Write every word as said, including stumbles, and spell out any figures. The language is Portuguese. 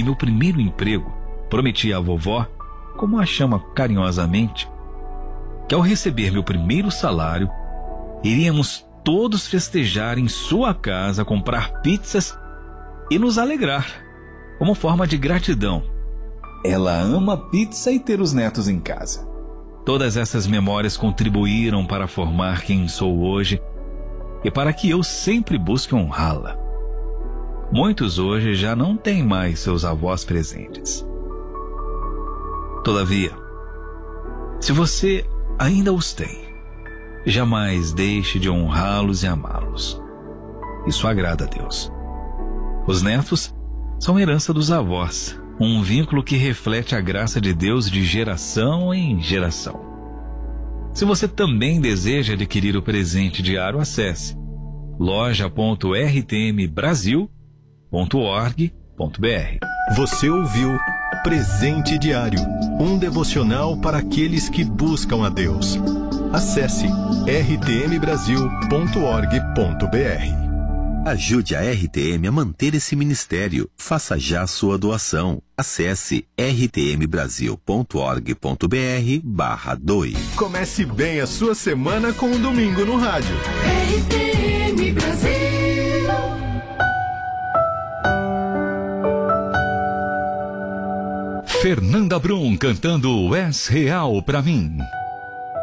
meu primeiro emprego, prometi à vovó, como a chama carinhosamente, que ao receber meu primeiro salário, iríamos todos festejar em sua casa, comprar pizzas e nos alegrar, como forma de gratidão. Ela ama pizza e ter os netos em casa. Todas essas memórias contribuíram para formar quem sou hoje e para que eu sempre busque honrá-la. Muitos hoje já não têm mais seus avós presentes. Todavia, se você ainda os tem, jamais deixe de honrá-los e amá-los. Isso agrada a Deus. Os netos são herança dos avós, um vínculo que reflete a graça de Deus de geração em geração. Se você também deseja adquirir o presente diário, acesse loja ponto r t m brasil ponto org ponto b r. Você ouviu Presente Diário, um devocional para aqueles que buscam a Deus. Acesse r t m brasil ponto org ponto b r. Ajude a R T M a manter esse ministério. Faça já sua doação. Acesse r t m brasil ponto org ponto b r barra doe. Comece bem a sua semana com o Domingo no Rádio. R T M Brasil. Fernanda Brum cantando És Real Pra Mim.